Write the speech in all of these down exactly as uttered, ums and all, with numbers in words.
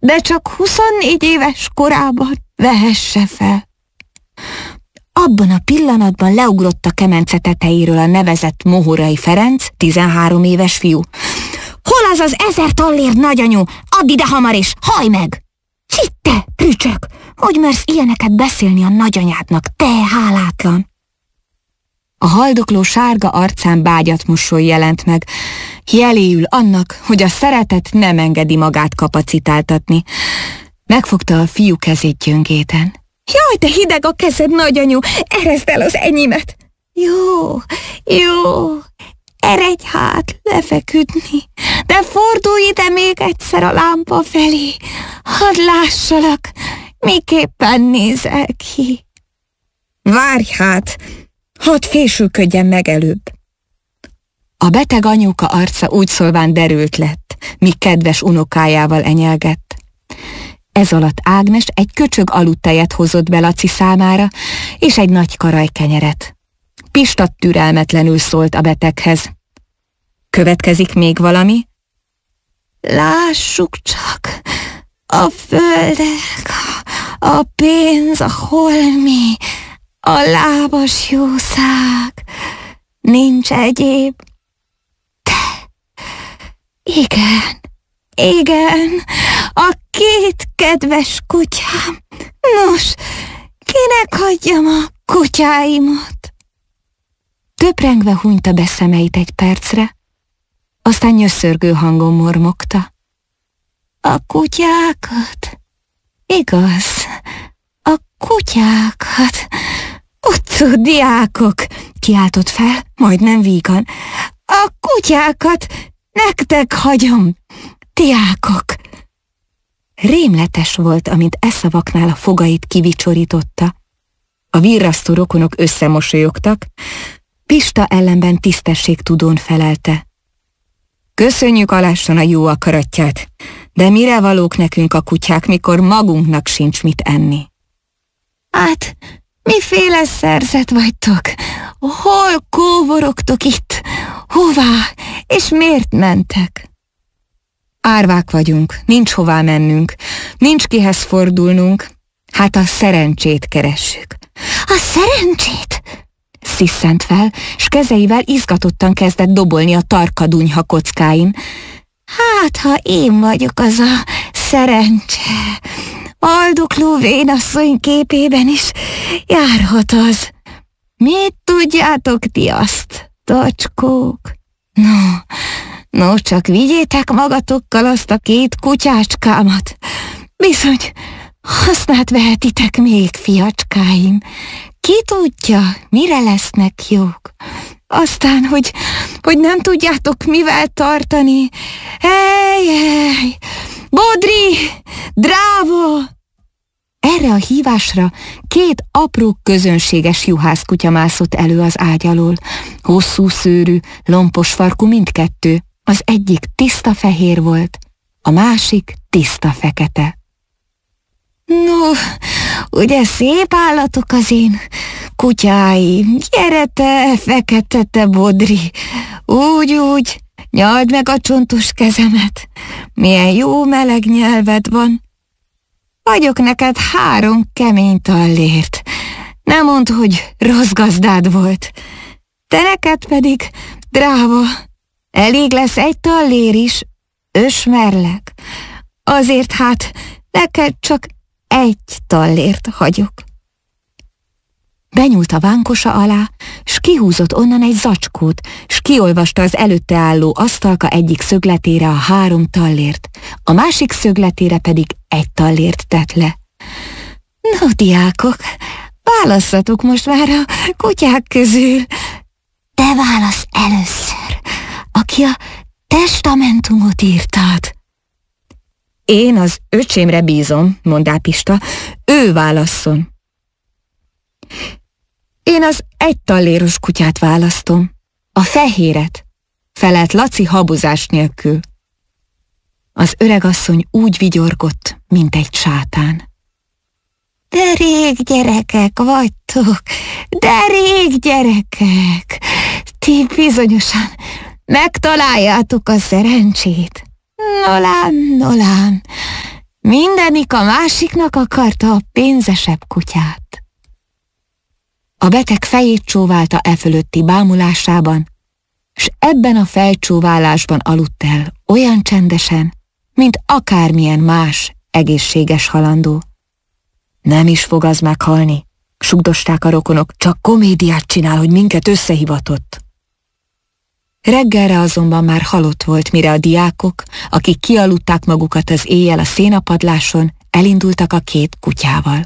de csak huszonnégy éves korában vehesse fel. Abban a pillanatban leugrott a kemence tetejéről a nevezett Mohorai Ferenc, tizenhárom éves fiú. Hol az az ezer tallér, nagyanyu? Add ide hamar és hajj meg! Csitte, prücsök! Hogy mersz ilyeneket beszélni a nagyanyádnak, te hálátlan? A haldokló sárga arcán bágyat mosoly jelent meg, jeléül annak, hogy a szeretet nem engedi magát kapacitáltatni. Megfogta a fiú kezét gyöngéten. Jaj, de hideg a kezed, nagyanyu, ereszd el az enyémet! Jó, jó, eredj hát lefeküdni, de fordulj ide még egyszer a lámpa felé, hadd lássalak, miképpen nézel ki. Várj hát, hadd fésülködjen meg előbb. A beteg anyuka arca úgy szólván derült lett, míg kedves unokájával enyelgett. Ez alatt Ágnes egy köcsög aludtejet hozott be Laci számára, és egy nagy karaj kenyeret. Pista türelmetlenül szólt a beteghez. Következik még valami? Lássuk csak, a földek, a pénz, a holmi, a lábas jószág, nincs egyéb. De, igen, igen, a két kedves kutyám. Nos, kinek hagyjam a kutyáimat? Töprengve hunyta be szemeit egy percre, aztán nyöszörgő hangon mormogta. A kutyákat? Igaz, a kutyákat. Utcú diákok, kiáltott fel, majdnem vígan. A kutyákat nektek hagyom, diákok. Rémletes volt, amint e szavaknál a fogait kivicsorította. A virrasztó rokonok összemosolyogtak, Pista ellenben tisztességtudón felelte. Köszönjük alásson a jó akaratját, de mire valók nekünk a kutyák, mikor magunknak sincs mit enni? Hát, miféle szerzet vagytok? Hol kóborogtok itt? Hová? És miért mentek? Árvák vagyunk, nincs hová mennünk, nincs kihez fordulnunk, hát a szerencsét keressük. A szerencsét? Sziszent fel, s kezeivel izgatottan kezdett dobolni a tarka dunyha kockáin. Hát, ha én vagyok az a szerencse, haldokló vénasszony képében is járhat az. Mit tudjátok ti azt, tacskók? No, no, csak vigyétek magatokkal azt a két kutyácskámat. Bizony, hasznát vehetitek még, fiacskáim. Ki tudja, mire lesznek jók? Aztán, hogy, hogy nem tudjátok mivel tartani. Ej, ej, Bodri, Drávo! Erre a hívásra két apró közönséges juhászkutya mászott elő az ágy alól. Hosszú szőrű, lompos farkú mindkettő. Az egyik tiszta fehér volt, a másik tiszta fekete. No, ugye szép állatok az én kutyáim. Gyere te, fekete te, Bodri. Úgy, úgy, nyald meg a csontos kezemet. Milyen jó meleg nyelved van. Vagyok neked három kemény tallért. Nem mondd, hogy rossz gazdád volt. Te neked pedig, dráva, elég lesz egy tallér is, ösmerlek. Azért hát neked csak egy tallért hagyok. Benyúlt a vánkosa alá, s kihúzott onnan egy zacskót, s kiolvasta az előtte álló asztalka egyik szögletére a három tallért, a másik szögletére pedig egy tallért tett le. No, diákok, válasszatok most már a kutyák közül. Te válasz először, aki a testamentumot írtad. Én az öcsémre bízom, mondá Pista, ő válasszon. Én az egy talléros kutyát választom, a fehéret, felelt Laci habozás nélkül. Az öregasszony úgy vigyorgott, mint egy sátán. De rég gyerekek vagytok, de rég gyerekek, ti bizonyosan megtaláljátok a szerencsét. Nolán, nolán, Mindenik a másiknak akarta a pénzesebb kutyát. A beteg fejét csóválta e fölötti bámulásában, s ebben a fejcsóválásban aludt el olyan csendesen, mint akármilyen más egészséges halandó. Nem is fog az meghalni, sugdosták a rokonok, csak komédiát csinál, hogy minket összehivatott. Reggelre azonban már halott volt, mire a diákok, akik kialudták magukat az éjjel a szénapadláson, elindultak a két kutyával.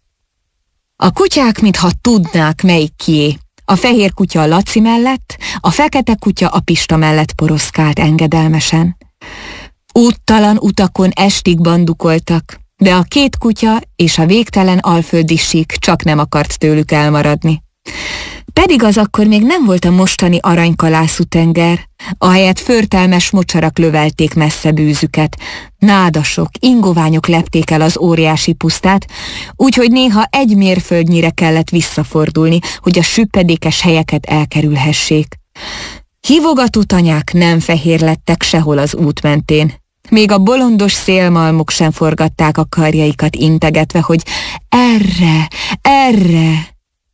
A kutyák, mintha tudnák, melyik kié. A fehér kutya a Laci mellett, a fekete kutya a Pista mellett poroszkált engedelmesen. Úttalan utakon estig bandukoltak, de a két kutya és a végtelen alföldi sík csak nem akart tőlük elmaradni. Pedig az akkor még nem volt a mostani aranykalászú tenger, ahelyett förtelmes mocsarak lövelték messze bűzüket, nádasok, ingoványok lepték el az óriási pusztát, úgyhogy néha egy mérföldnyire kellett visszafordulni, hogy a süppedékes helyeket elkerülhessék. Hívogató tanyák nem fehér lettek sehol az út mentén. Még a bolondos szélmalmok sem forgatták a karjaikat integetve, hogy erre, erre.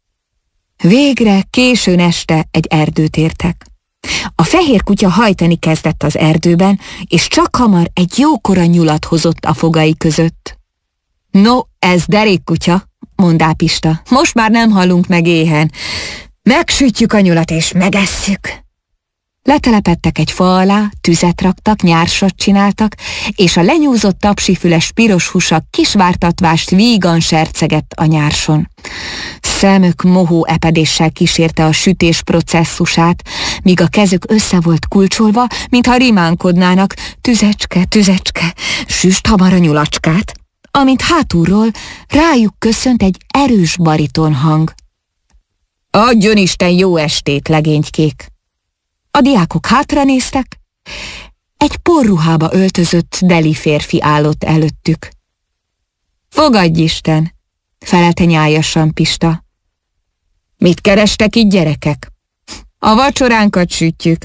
Végre későn este egy erdőt értek. A fehér kutya hajtani kezdett az erdőben, és csak hamar egy jókora nyulat hozott a fogai között. No, ez derékkutya, mondá Pista, most már nem hallunk meg éhen. Megsütjük a nyulat és megesszük. Letelepedtek egy fa alá, tüzet raktak, nyársat csináltak, és a lenyúzott tapsifüles piros húsak kisvártatvást vígan sercegett a nyárson. Szemük mohó epedéssel kísérte a sütés processzusát, míg a kezük össze volt kulcsolva, mintha rimánkodnának, tüzecske, tüzecske, süst hamar a nyulacskát, amint hátulról rájuk köszönt egy erős bariton hang. Adjon Isten jó estét, legénykék! A diákok hátranéztek, egy porruhába öltözött deli férfi állott előttük. Fogadj Isten, felelte nyájasan Pista. Mit kerestek itt, gyerekek? A vacsoránkat sütjük.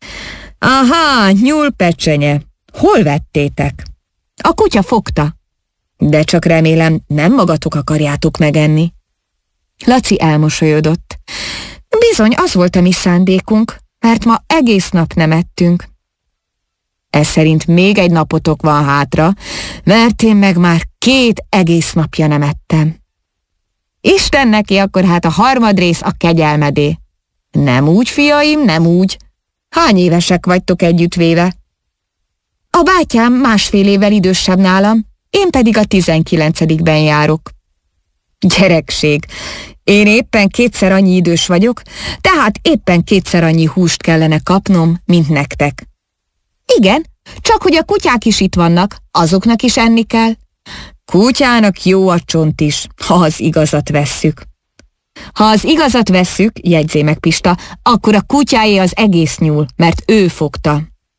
Aha, nyúlpecsenye. Hol vettétek? A kutya fogta. De csak remélem, nem magatok akarjátok megenni. Laci elmosolyodott. Bizony, az volt a mi szándékunk, mert ma egész nap nem ettünk. Ez szerint még egy napotok van hátra, mert én meg már két egész napja nem ettem. Isten neki, akkor hát a harmadrész a kegyelmedé. Nem úgy, fiaim, nem úgy. Hány évesek vagytok együttvéve? A bátyám másfél évvel idősebb nálam, én pedig a tizenkilencedikben járok. Gyerekség, én éppen kétszer annyi idős vagyok, tehát éppen kétszer annyi húst kellene kapnom, mint nektek. Igen, csak hogy a kutyák is itt vannak, azoknak is enni kell. Kutyának jó a csont is, ha az igazat vesszük. Ha az igazat vesszük, jegyzé meg Pista, akkor a kutyáé az egész nyúl, mert ő fogta.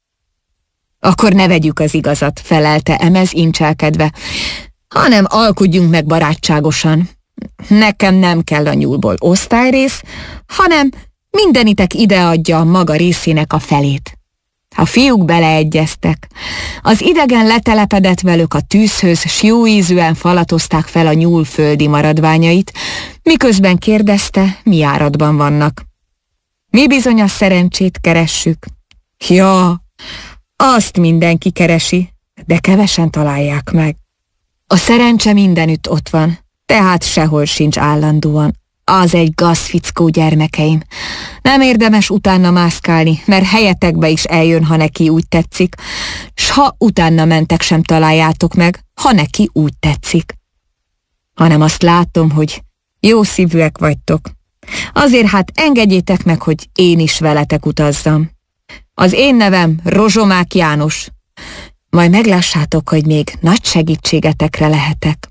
Akkor ne vegyük az igazat, felelte Emez incselkedve, hanem alkudjunk meg barátságosan. Nekem nem kell a nyúlból osztályrész, hanem mindenitek ideadja a maga részének a felét. A fiúk beleegyeztek. Az idegen letelepedett velük a tűzhöz, s jó ízűen falatozták fel a nyúl földi maradványait, miközben kérdezte, mi áradban vannak. Mi bizony a szerencsét keressük. Ja, azt mindenki keresi, de kevesen találják meg. A szerencse mindenütt ott van, tehát sehol sincs állandóan. Az egy gazfickó, gyermekeim. Nem érdemes utána mászkálni, mert helyetekbe is eljön, ha neki úgy tetszik, s ha utána mentek, sem találjátok meg, ha neki úgy tetszik. Hanem azt látom, hogy jó szívűek vagytok. Azért hát engedjétek meg, hogy én is veletek utazzam. Az én nevem Rozsomák János. Majd meglássátok, hogy még nagy segítségetekre lehetek.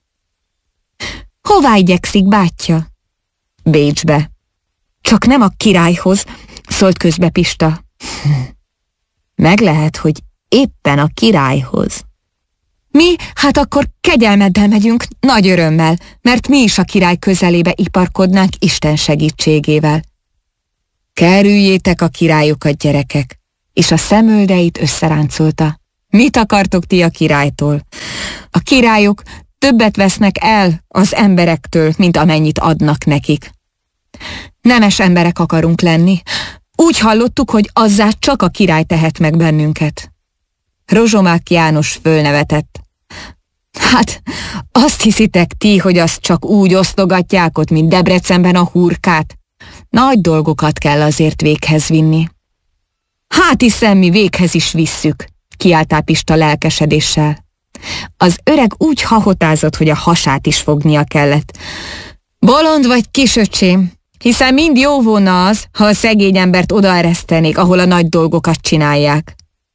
Hová igyekszik, bátyja? Bécsbe. Csak nem a királyhoz, szólt közbe Pista. Meg lehet, hogy éppen a királyhoz. Mi? Hát akkor kegyelmeddel megyünk, nagy örömmel, mert mi is a király közelébe iparkodnánk Isten segítségével. Kerüljétek a királyokat, gyerekek, és a szemöldeit összeráncolta. Mit akartok ti a királytól? A királyok többet vesznek el az emberektől, mint amennyit adnak nekik. Nemes emberek akarunk lenni. Úgy hallottuk, hogy azzá csak a király tehet meg bennünket. Rozsomák János fölnevetett. Hát, azt hiszitek ti, hogy azt csak úgy osztogatják ott, mint Debrecenben a hurkát? Nagy dolgokat kell azért véghez vinni. Hát hiszem, mi véghez is visszük, kiáltál Pista lelkesedéssel. Az öreg úgy hahotázott, hogy a hasát is fognia kellett. Bolond vagy, kisöcsém, hiszen mind jó volna az, ha a szegény embert odaeresztenék, ahol a nagy dolgokat csinálják.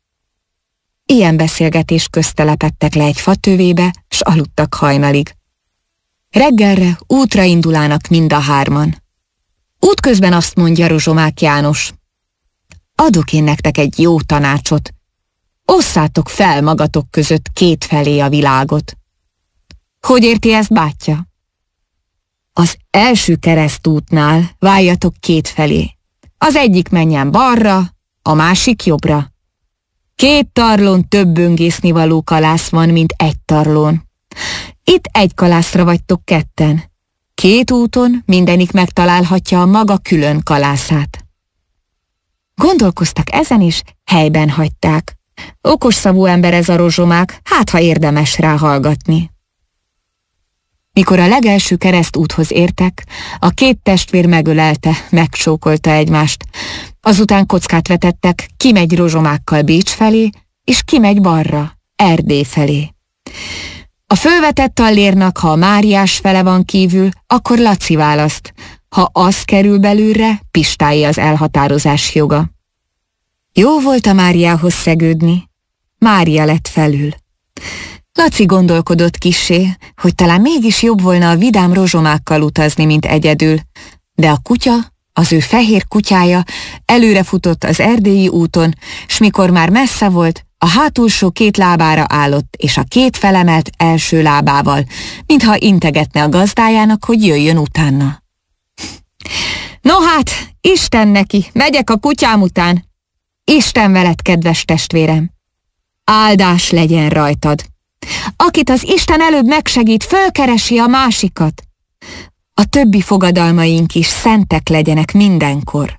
Ilyen beszélgetés közt telepedtek le egy fatövébe, s aludtak hajnalig. Reggelre útra indulának mind a hárman. Útközben azt mondja Rozsomák János: adok én nektek egy jó tanácsot. Osszátok fel magatok között kétfelé a világot. Hogy érti ezt, bátyja? Az első keresztútnál váljatok kétfelé. Az egyik menjen balra, a másik jobbra. Két tarlón több böngésznivaló kalász van, mint egy tarlón. Itt egy kalászra vagytok ketten. Két úton mindenik megtalálhatja a maga külön kalászát. Gondolkoztak ezen is, helyben hagyták. Okos szavú ember ez a Rozsomák, hát ha érdemes rá hallgatni. Mikor a legelső keresztúthoz értek, a két testvér megölelte, megcsókolta egymást. Azután kockát vetettek, ki megy Rozsomákkal Bécs felé, és ki megy balra, Erdély felé. A fölvetett tallérnak, ha a Máriás fele van kívül, akkor Laci választ, ha az kerül belülre, Pistáé az elhatározás joga. Jó volt a Máriához szegődni, Mária lett felül. Laci gondolkodott kissé, hogy talán mégis jobb volna a vidám rozsomákkal utazni, mint egyedül, de a kutya, az ő fehér kutyája előre futott az erdélyi úton, s mikor már messze volt, a hátulsó két lábára állott, és a két felemelt első lábával, mintha integetne a gazdájának, hogy jöjjön utána. No hát, Isten neki, megyek a kutyám után. Isten veled, kedves testvérem. Áldás legyen rajtad. Akit az Isten előbb megsegít, fölkeresi a másikat. A többi fogadalmaink is szentek legyenek mindenkor.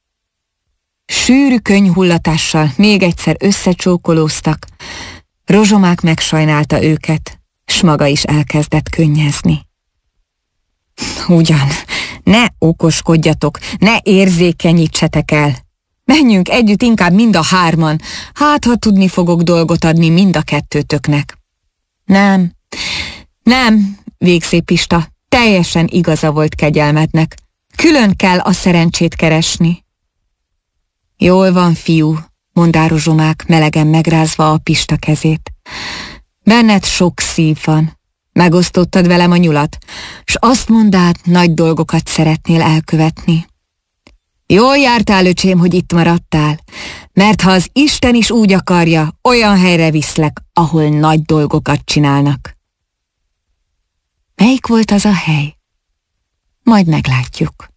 Sűrű könnyhullatással még egyszer összecsókolóztak. Rozsomák megsajnálta őket, s maga is elkezdett könnyezni. Ugyan, ne okoskodjatok, ne érzékenyítsetek el. Menjünk együtt inkább mind a hárman, hát ha tudni fogok dolgot adni mind a kettőtöknek. Nem, nem, Végszép Pista, teljesen igaza volt kegyelmednek. Külön kell a szerencsét keresni. Jól van, fiú, mondá Rozsomák, melegen megrázva a Pista kezét. Benned sok szív van. Megosztottad velem a nyulat, s azt mondád, nagy dolgokat szeretnél elkövetni. Jól jártál, öcsém, hogy itt maradtál, mert ha az Isten is úgy akarja, olyan helyre viszlek, ahol nagy dolgokat csinálnak. Melyik volt az a hely? Majd meglátjuk.